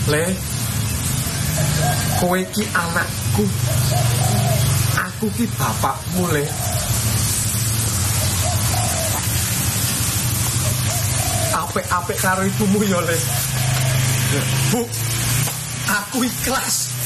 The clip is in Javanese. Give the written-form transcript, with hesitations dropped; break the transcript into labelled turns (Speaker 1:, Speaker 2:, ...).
Speaker 1: Le, kowe ki anakku. Aku ki bapakmu, Le. Apik-apik karo ibumu ya, Le. Bu, aku ikhlas.